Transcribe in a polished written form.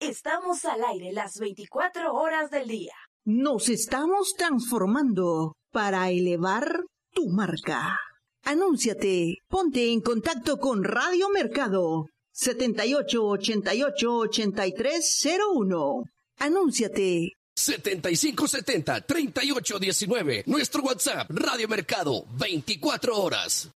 Estamos al aire las 24 horas del día. Nos estamos transformando para elevar tu marca. Anúnciate. Ponte en contacto con Radio Mercado 78888301. Anúnciate. 7570-3819. Nuestro WhatsApp, Radio Mercado, 24 horas.